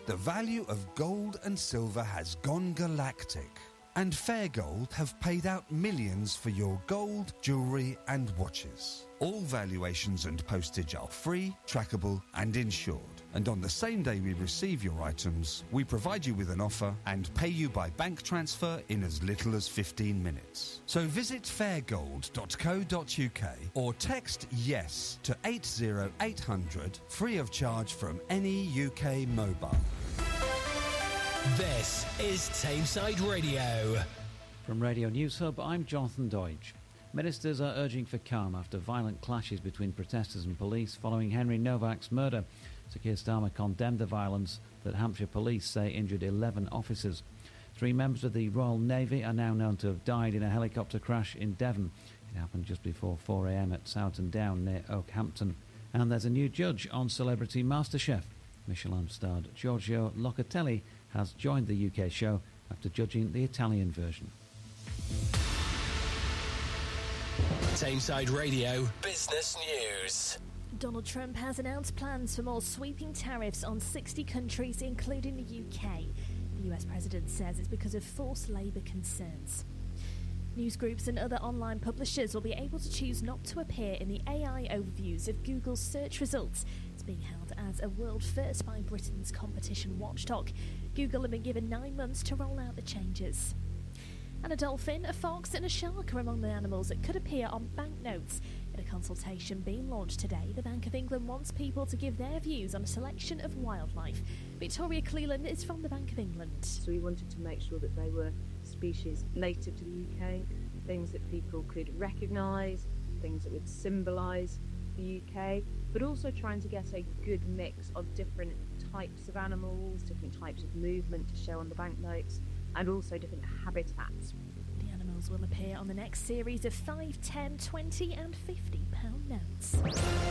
The value of gold and silver has gone galactic. And Fair Gold have paid out millions for your gold, jewellery and watches. All valuations and postage are free, trackable and insured. And on the same day we receive your items, we provide you with an offer and pay you by bank transfer in as little as 15 minutes. So visit fairgold.co.uk or text YES to 80800 free of charge from any UK mobile. This is Tameside Radio. From Radio News Hub, I'm Jonathan Deutsch. Ministers are urging for calm after violent clashes between protesters and police following Henry Novak's murder. Sir Keir Starmer condemned the violence that Hampshire police say injured 11 officers. 3 members of the Royal Navy are now known to have died in a helicopter crash in Devon. It happened just before 4 a.m. at Sowerton Down near Oakhampton. And there's a new judge on Celebrity MasterChef. Michelin-starred Giorgio Locatelli has joined the UK show after judging the Italian version. Tameside Radio Business News. Donald Trump has announced plans for more sweeping tariffs on 60 countries, including the UK. The US president says it's because of forced labour concerns. Newsgroups and other online publishers will be able to choose not to appear in the AI overviews of Google's search results. It's being held as a world first by Britain's competition watchdog. Google have been given 9 months to roll out the changes. And a dolphin, a fox and a shark are among the animals that could appear on banknotes. In a consultation being launched today, the Bank of England wants people to give their views on a selection of wildlife. Victoria Cleland is from the Bank of England. So we wanted to make sure that they were species native to the UK, things that people could recognise, things that would symbolise the UK, but also trying to get a good mix of different types of animals, different types of movement to show on the banknotes, and also different habitats. The animals will appear on the next series of £5, £10, £20 and £50 notes.